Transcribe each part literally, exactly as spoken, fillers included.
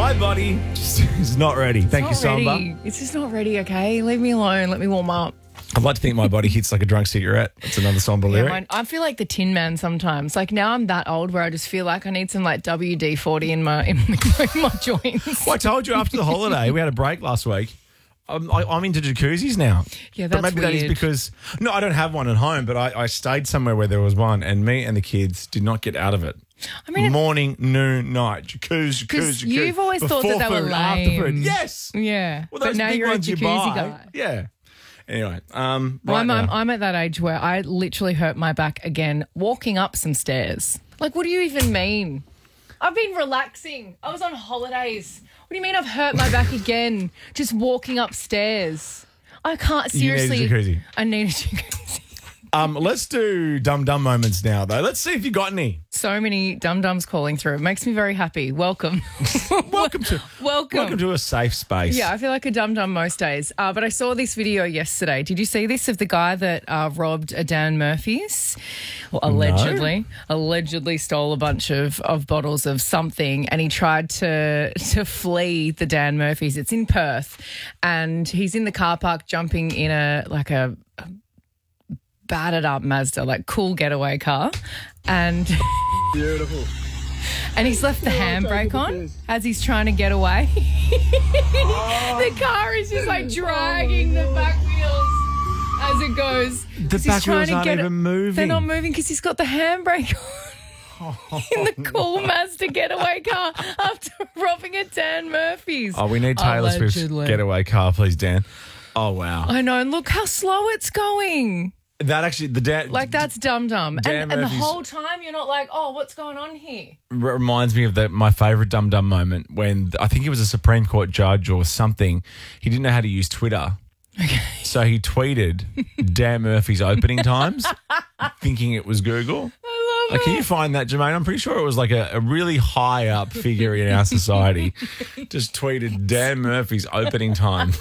My body just is not ready. Thank you, It's not Samba. ready. It's just not ready, okay? Leave me alone. Let me warm up. I'd like to think my body hits like a drunk cigarette. That's another Samba Yeah, lyric. mine- I feel like the Tin Man sometimes. Like now I'm that old where I just feel like I need some like W D forty in my in my, in my joints. Well, I told you after the holiday, we had a break last week. I'm, I, I'm into jacuzzis now. Yeah, But that's maybe that is weird. because, no, I don't have one at home, but I, I stayed somewhere where there was one, and me and the kids did not get out of it. I mean, Morning, noon, night, jacuzzi, jacuzzi, 'Cause jacuzzi. you've always thought Before that they were food, after food. lame. Yes. yeah. Well, but those now big you're a ones you jacuzzi buy. guy. Yeah. Anyway, um, Well, right I'm, now. I'm, I'm at that age where I literally hurt my back again walking up some stairs. Like, what do you even mean? I've been relaxing. I was on holidays. What do you mean I've hurt my back again just walking upstairs? I can't You need a seriously. jacuzzi. I need a jacuzzi. Um, let's do dumb dumb moments now, though. Let's see if you got any. So many dum dums calling through. It makes me very happy. Welcome. Welcome to Welcome. welcome to a safe space. Yeah, I feel like a dum dum most days. Uh, but I saw this video yesterday. Did you see this of the guy that uh, robbed a Dan Murphy's? Well, allegedly, allegedly stole a bunch of, of bottles of something, and he tried to to flee the Dan Murphy's. It's in Perth, and he's in the car park jumping in a like a, a battered up Mazda, like cool getaway car, and Beautiful. and he's left the handbrake on as he's trying to get away. The car is just like dragging the back wheels as it goes. The 'Cause back he's trying wheels to aren't get even it- moving. They're not moving because he's got the handbrake on. In the cool Mazda getaway car after robbing a Dan Murphy's. Oh, we need Taylor Swift's Allegedly. getaway car, please, Dan. Oh, wow. I know, and look how slow it's going. That actually, the Dan Like, that's dumb dumb. And, Dan and the Murphy's- whole time you're not like, oh, what's going on here? r- reminds me of the, my favourite dumb dumb moment when I think he was a Supreme Court judge or something. He didn't know how to use Twitter. Okay. So he tweeted Dan Murphy's opening times, thinking it was Google. I love Like, can you find that, Jermaine? I'm pretty sure it was like a, a really high up figure in our society. Just tweeted Dan Murphy's opening time.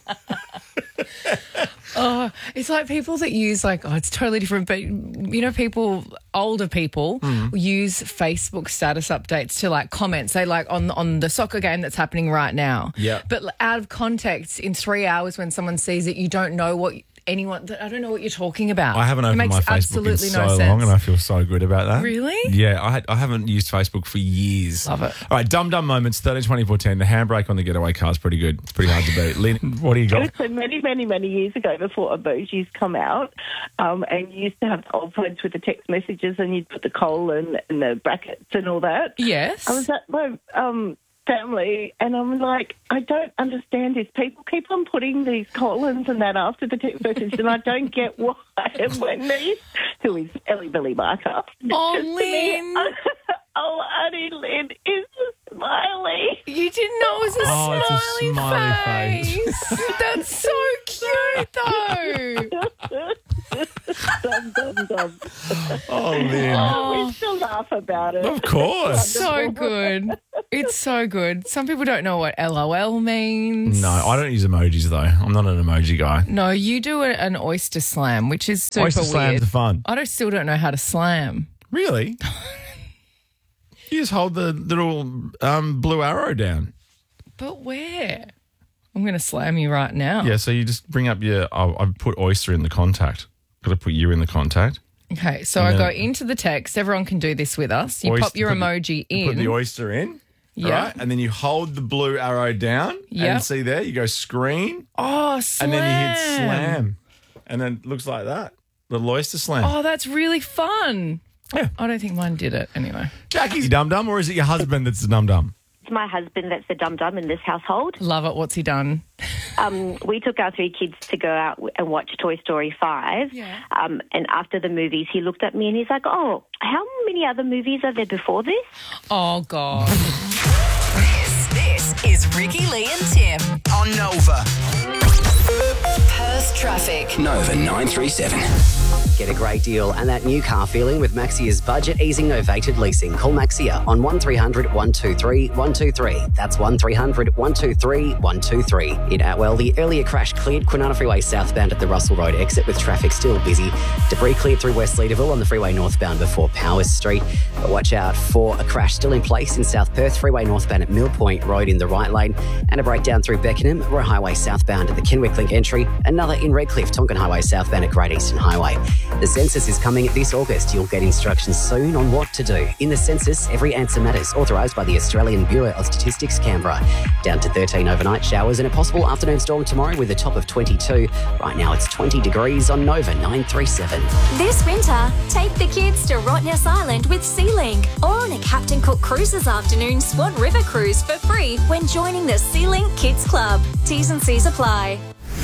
Oh, it's like people that use like, oh, it's totally different. But, you know, people, older people Mm. use Facebook status updates to like comment, say like on, on the soccer game that's happening right now. Yeah. But out of context, in three hours when someone sees it, you don't know what anyone, I don't know what you're talking about. I haven't It opened makes my Facebook in absolutely so no long, sense. and I feel so good about that. Really? Yeah, I, had, I haven't used Facebook for years. Love it. All right, dumb dumb moments, thirteen twenty fourteen. The handbrake on the getaway car is pretty good. It's pretty hard to beat. Lynn, what do you got? So many, many, many years ago, before emojis come out, um, and you used to have old phones with the text messages, and you'd put the colon and the brackets and all that. Yes. I was at my um, family, and I'm like, I don't understand this. People keep on putting these colons and that after the text message, and I don't get why. And my niece, who is Ellie Billy Barker, Oh, says to me, Lynn. oh, Auntie Lynn is a smiley. You didn't know it was a Oh, it's a smiley, smiley face. That's so cute, though. Dum, dum, dum. Oh, Lynn. Oh. We still laugh about it. Of course. So good. It's so good. Some people don't know what L O L means. No, I don't use emojis, though. I'm not an emoji guy. No, you do a, an oyster slam, which is super Oyster slams weird. are fun. I don't, still don't know how to slam. Really? You just hold the little um, blue arrow down. But where? I'm going to slam you right now. Yeah, so you just bring up your... Oh, I've put oyster in the contact. Got to put you in the contact. Okay, so And I then- go into the text. Everyone can do this with us. You Oyster- pop your put the- emoji You in. put the oyster in. Yeah. Right? And then you hold the blue arrow down. Yeah. And see there, you go screen. oh, slam. And then you hit slam. And then it looks like that. The oyster slam. Oh, that's really fun. Yeah. I don't think mine did it anyway. Jackie's dum dum, or is it your husband that's the dum dum? It's my husband that's the dum-dum in this household. Love it. What's he done? Um, we took our three kids to go out and watch Toy Story five. Yeah. Um, and after the movies, he looked at me and he's like, oh, how many other movies are there before this? Oh, God. This, this is Ricky, Lee and Tim on Nova. Perth traffic. Nova nine three seven. Get a great deal and that new car feeling with Maxia's budget easing novated leasing. Call Maxia on one three hundred one two three one two three. That's one three hundred one two three one two three. In Atwell, the earlier crash cleared Kwinana Freeway southbound at the Russell Road exit with traffic still busy. Debris cleared through West Leederville on the freeway northbound before Powers Street. But watch out for a crash still in place in South Perth, freeway northbound at Mill Point Road in the right lane, and a breakdown through Beckenham, Royal Highway southbound at the Kenwick Link entry. Another in Redcliffe, Tonkin Highway southbound at Great Eastern Highway. The census is coming this August. You'll get instructions soon on what to do. In the census, every answer matters. Authorised by the Australian Bureau of Statistics, Canberra. Down to thirteen overnight showers and a possible afternoon storm tomorrow with a top of twenty-two. Right now it's twenty degrees on Nova nine three seven. This winter, take the kids to Rottnest Island with SeaLink or on a Captain Cook Cruises afternoon Swan River cruise for free when joining the SeaLink Kids Club. T's and C's apply.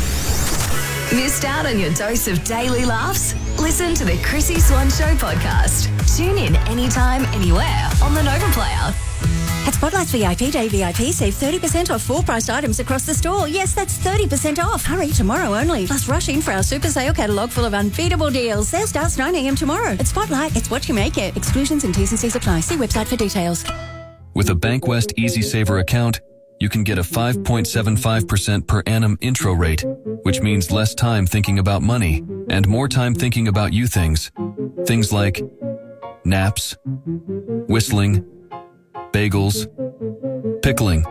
Missed out on your dose of daily laughs? Listen to the Chrissy Swan Show podcast. Tune in anytime, anywhere on the Nova Player. At Spotlight's V I P Day V I P, save thirty percent off full-priced items across the store. Yes, that's thirty percent off. Hurry, tomorrow only. Plus, rush in for our super sale catalogue full of unbeatable deals. Sale starts nine a.m. tomorrow. At Spotlight, it's what you make it. Exclusions and T's and C's apply. See website for details. With a Bankwest Easy Saver account, you can get a five point seven five percent per annum intro rate, which means less time thinking about money and more time thinking about you things. Things like naps, whistling, bagels, pickling,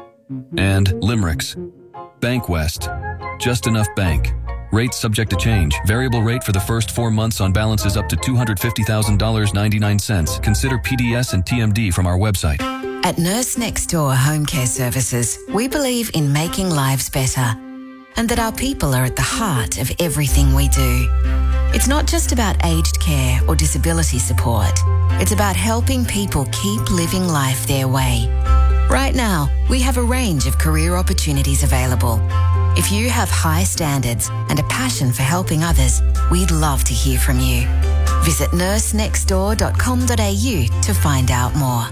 and limericks. Bankwest. Just enough bank. Rate subject to change. Variable rate for the first four months on balances up to two hundred fifty thousand dollars and ninety-nine cents. Consider P D S and T M D from our website. At Nurse Next Door Home Care Services, we believe in making lives better and that our people are at the heart of everything we do. It's not just about aged care or disability support. It's about helping people keep living life their way. Right now, we have a range of career opportunities available. If you have high standards and a passion for helping others, we'd love to hear from you. Visit nurse next door dot com dot a u to find out more.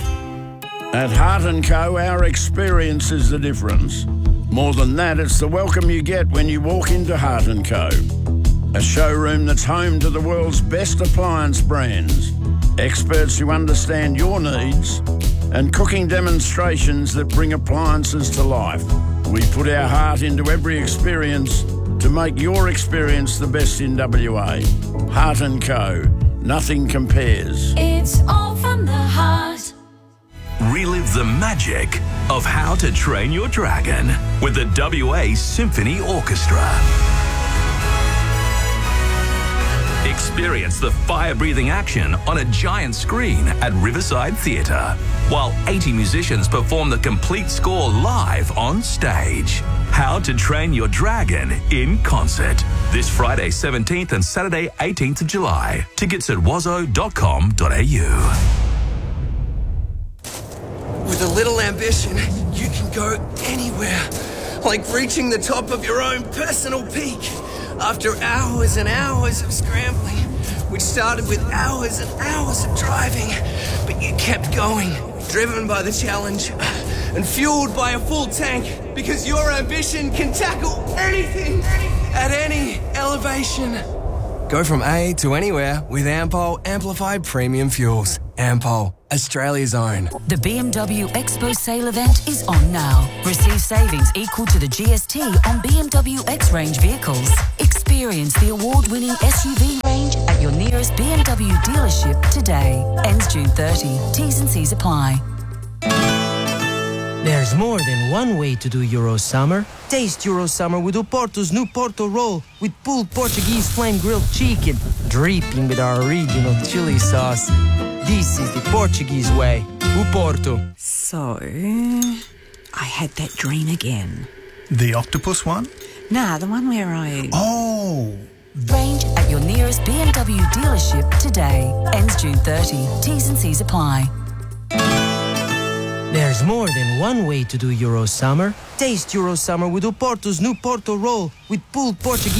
At Heart and Co, our experience is the difference. More than that, it's the welcome you get when you walk into Heart and Co. A showroom that's home to the world's best appliance brands, experts who understand your needs, and cooking demonstrations that bring appliances to life. We put our heart into every experience to make your experience the best in W A. Heart and Co. Nothing compares. It's all from the heart. Relive the magic of How to Train Your Dragon with the W A Symphony Orchestra. Experience the fire-breathing action on a giant screen at Riverside Theatre, while eighty musicians perform the complete score live on stage. How to Train Your Dragon in concert. This Friday seventeenth and Saturday eighteenth of July. Tickets at wazo dot com dot a u. With a little ambition, you can go anywhere, like reaching the top of your own personal peak. After hours and hours of scrambling, which started with hours and hours of driving, but you kept going, driven by the challenge and fueled by a full tank, because your ambition can tackle anything at any elevation. Go from A to anywhere with Ampol Amplified Premium Fuels. Ampol, Australia's own. The B M W Expo sale event is on now. Receive savings equal to the G S T on B M W X-Range vehicles. Experience the award-winning S U V range at your nearest B M W dealership today. Ends June thirtieth. T's and C's apply. There's more than one way to do Euro Summer. Taste Euro Summer with Oporto's new Porto roll with pulled Portuguese flame grilled chicken, dripping with our original chili sauce. This is the Portuguese way. Oporto. So, I had that dream again. The octopus one? Nah, the one where I... Oh! Range at your nearest B M W dealership today. Ends June thirtieth. T's and C's apply. There's more than one way to do Euro Summer. Taste Euro Summer with Oporto's new Porto roll with pulled Portuguese